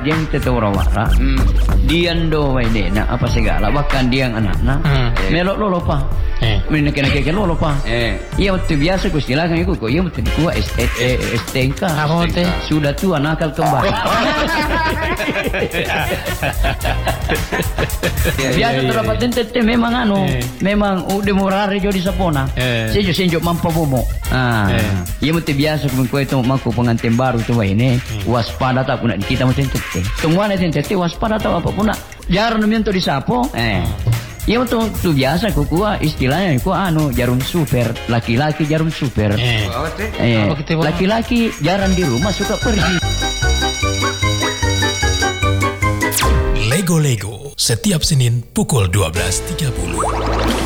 dia tetawara-wara. Dia ndo wae na apa segala bahkan dia anak-anak. Melok lo pa. Kena lo pa. Iya waktu biasa ku silakan iku kok iya waktu ku STNK. Sudah tua nakal kembali. Biasa terdapat tente memang memang udah murari jadi sapona. Senjo mampu bomo. Iya waktu biasa ku itu maku pengantin baru tuh ini waspada tak kuna kita mau tente. Temuan tente waspada tak apa pun jarang minto disapo. Ya untuk tu biasa kukuah istilahnya jarum super laki-laki jarum super. Laki-laki jarang di rumah suka pergi. Lego setiap Senin pukul 12.30.